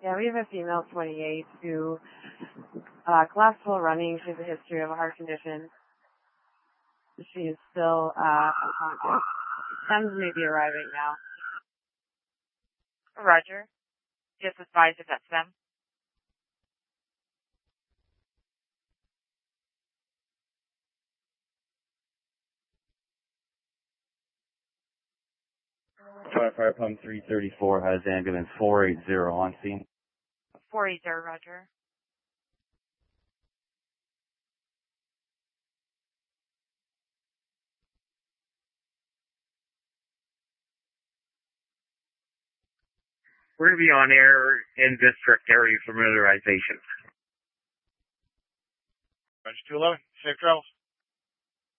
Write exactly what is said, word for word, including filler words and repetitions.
Yeah, we have a female twenty-eight who, uh, classical running. She has a history of a heart condition. She is still, uh, unconscious. Thames may be arriving now. Roger. Just advise if that's them. Fire Pump three thirty-four has ambulance four eighty on scene. four eighty, roger. We're going to be on air in district area familiarization. Roger two eleven. Safe travels.